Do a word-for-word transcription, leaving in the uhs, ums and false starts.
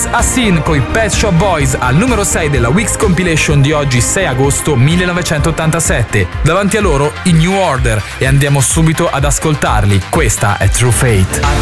Chris Hassin coi Pet Shop Boys al numero sei della Weeks Compilation di oggi sei agosto millenovecentottantasette. Davanti a loro i New Order e andiamo subito ad ascoltarli. Questa è True Fate.